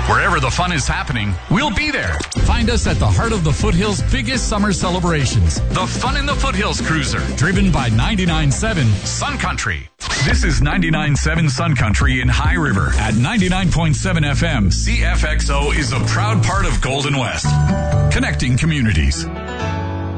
Wherever the fun is happening, we'll be there. Find us at the heart of the Foothills' biggest summer celebrations. The Fun in the Foothills Cruiser, driven by 99.7 Sun Country. This is 99.7 Sun Country in High River. At 99.7 FM, CFXO is a proud part of Golden West. Connecting communities.